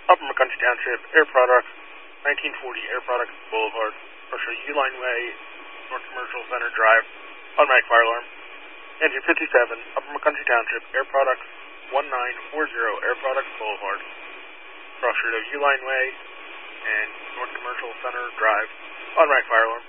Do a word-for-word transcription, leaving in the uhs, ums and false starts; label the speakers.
Speaker 1: Upper McCountry Township, Air Products, nineteen forty Air Products Boulevard, Russia U-Line Way, North Commercial Center Drive, automatic fire alarm. Engine fifty-seven, Upper McCountry Township, Air Products, nineteen forty Air Products Boulevard, Russia U-Line Way, and North Commercial Center Drive, automatic fire alarm.